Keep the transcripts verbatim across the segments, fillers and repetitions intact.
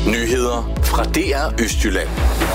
Nyheder fra D R Østjylland.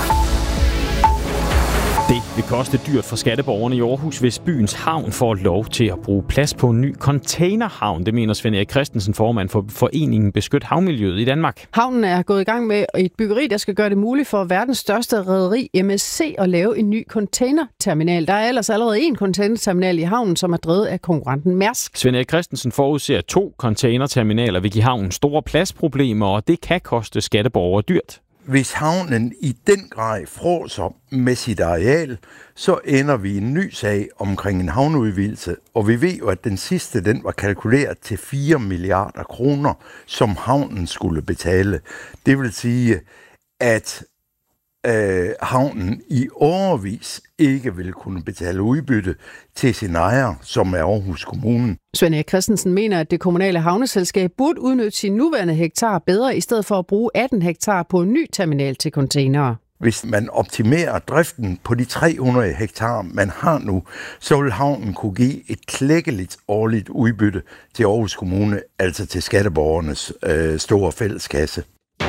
Det vil koste dyrt for skatteborgerne i Aarhus, hvis byens havn får lov til at bruge plads på en ny containerhavn. Det mener Svend Erik Christensen, formand for foreningen Beskyt Havmiljøet i Danmark. Havnen er gået i gang med et byggeri, der skal gøre det muligt for verdens største rederi M S C at lave en ny containerterminal. Der er ellers allerede en containerterminal i havnen, som er drevet af konkurrenten Mærsk. Svend Erik Christensen forudser, at to containerterminaler vil give havnen store pladsproblemer, og det kan koste skatteborgere dyrt. Hvis havnen i den grad fråser med sit areal, så ender vi i en ny sag omkring en havneudvidelse, og vi ved jo, at den sidste den var kalkuleret til fire milliarder kroner, som havnen skulle betale. Det vil sige, at øh, havnen i årevis ikke vil kunne betale udbytte til sin ejer, som er Aarhus Kommune. Svend Erik Christensen mener, at det kommunale havneselskab burde udnytte sine nuværende hektar bedre, i stedet for at bruge atten hektar på en ny terminal til containere. Hvis man optimerer driften på de tre hundrede hektar, man har nu, så vil havnen kunne give et klækkeligt årligt udbytte til Aarhus Kommune, altså til skatteborgernes øh, store fælleskasse.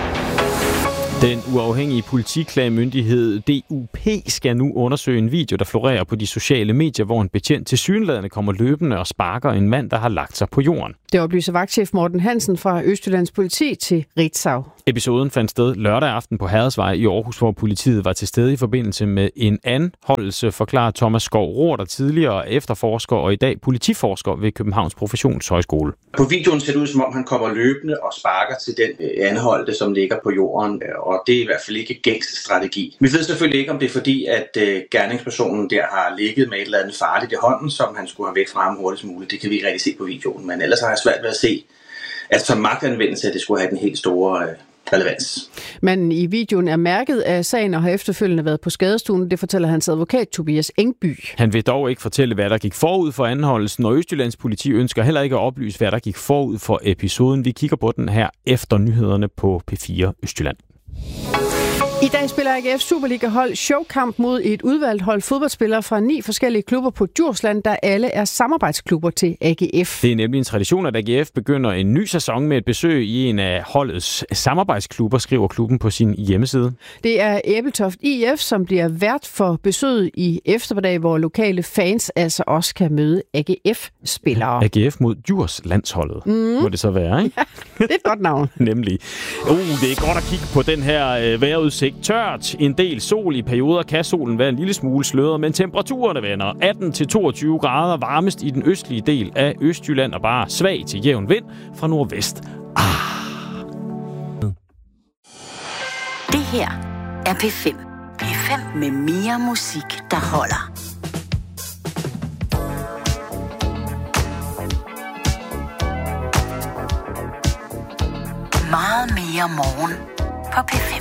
Den uafhængige politiklagemyndighed D U P skal nu undersøge en video, der florerer på de sociale medier, hvor en betjent tilsyneladende kommer løbende og sparker en mand, der har lagt sig på jorden. Det oplyser vagtchef Morten Hansen fra Østjyllands Politi til Ritzau. Episoden fandt sted lørdag aften på Hadersvej i Aarhus, hvor politiet var til stede i forbindelse med en anholdelse, forklarer Thomas Skov Rohr, der tidligere efterforsker og i dag politiforsker ved Københavns Professionshøjskole. På videoen ser det ud, som om han kommer løbende og sparker til den anholdte, som ligger på jorden, og det er i hvert fald ikke gængs strategi. Vi ved selvfølgelig ikke, om det er fordi, at øh, gerningspersonen der har ligget med et eller andet farligt i hånden, som han skulle have væk fra ham hurtigst muligt. Det kan vi ikke rigtig se på videoen, men ellers har jeg svært ved at se, at som magtanvendelse, at det skulle have den helt store øh, relevans. Manden i videoen er mærket af sagen og har efterfølgende været på skadestuen. Det fortæller hans advokat Tobias Engby. Han vil dog ikke fortælle, hvad der gik forud for anholdelsen, og Østjyllands Politi ønsker heller ikke at oplyse, hvad der gik forud for episoden. Vi kigger på den her efter nyhederne på P fire Østjylland. I dag spiller A G F Superliga-hold showkamp mod et udvalgt hold fodboldspillere fra ni forskellige klubber på Djursland, der alle er samarbejdsklubber til A G F. Det er nemlig en tradition, at A G F begynder en ny sæson med et besøg i en af holdets samarbejdsklubber, skriver klubben på sin hjemmeside. Det er Ebeltoft I F, som bliver vært for besøget i eftermiddag, hvor lokale fans altså også kan møde A G F-spillere. A G F mod Djurslandsholdet, mm. må det så være, ikke? Ja, det er et godt navn. Nemlig. Uh, det er godt at kigge på den her øh, vejrudsigt. Tørt, en del sol i perioder, kan solen være en lille smule sløret, men temperaturerne vender atten til toogtyve grader, varmest i den østlige del af Østjylland og bare svag til jævn vind fra nordvest. Ah. Det her er P fem. P fem med mere musik, der holder. Meget mere morgen på P fem.